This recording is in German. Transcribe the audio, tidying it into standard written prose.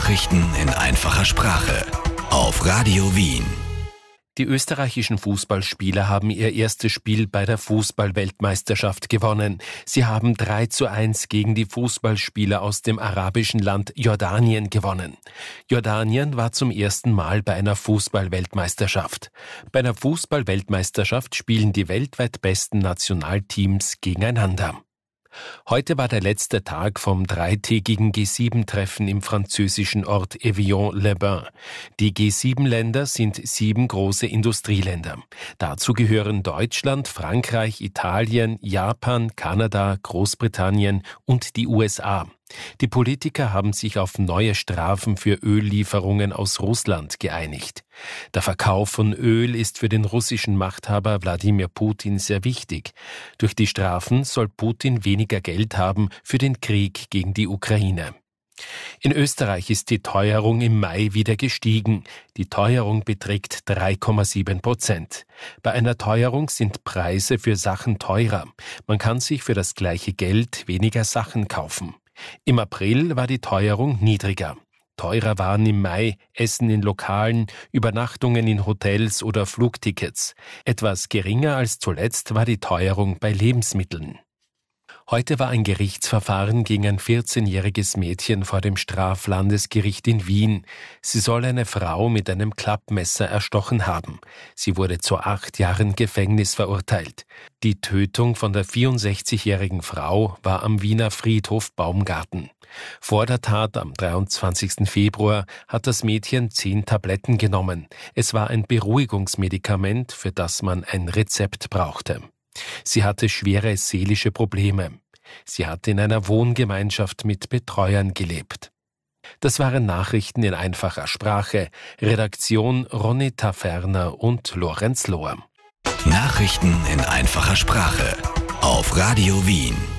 Nachrichten in einfacher Sprache auf Radio Wien. Die österreichischen Fußballspieler haben ihr erstes Spiel bei der Fußball-Weltmeisterschaft gewonnen. Sie haben 3:1 gegen die Fußballspieler aus dem arabischen Land Jordanien gewonnen. Jordanien war zum ersten Mal bei einer Fußball-Weltmeisterschaft. Bei einer Fußball-Weltmeisterschaft spielen die weltweit besten Nationalteams gegeneinander. Heute war der letzte Tag vom dreitägigen G7-Treffen im französischen Ort Evian-les-Bains. Die G7-Länder sind 7 große Industrieländer. Dazu gehören Deutschland, Frankreich, Italien, Japan, Kanada, Großbritannien und die USA. Die Politiker haben sich auf neue Strafen für Öllieferungen aus Russland geeinigt. Der Verkauf von Öl ist für den russischen Machthaber Wladimir Putin sehr wichtig. Durch die Strafen soll Putin weniger Geld haben für den Krieg gegen die Ukraine. In Österreich ist die Teuerung im Mai wieder gestiegen. Die Teuerung beträgt 3,7%. Bei einer Teuerung sind Preise für Sachen teurer. Man kann sich für das gleiche Geld weniger Sachen kaufen. Im April war die Teuerung niedriger. Teurer waren im Mai Essen in Lokalen, Übernachtungen in Hotels oder Flugtickets. Etwas geringer als zuletzt war die Teuerung bei Lebensmitteln. Heute war ein Gerichtsverfahren gegen ein 14-jähriges Mädchen vor dem Straflandesgericht in Wien. Sie soll eine Frau mit einem Klappmesser erstochen haben. Sie wurde zu 8 Jahren Gefängnis verurteilt. Die Tötung von der 64-jährigen Frau war am Wiener Friedhof Baumgarten. Vor der Tat am 23. Februar hat das Mädchen 10 Tabletten genommen. Es war ein Beruhigungsmedikament, für das man ein Rezept brauchte. Sie hatte schwere seelische Probleme. Sie hatte in einer Wohngemeinschaft mit Betreuern gelebt. Das waren Nachrichten in einfacher Sprache. Redaktion Ronita Ferner und Lorenz Lohr. Nachrichten in einfacher Sprache auf Radio Wien.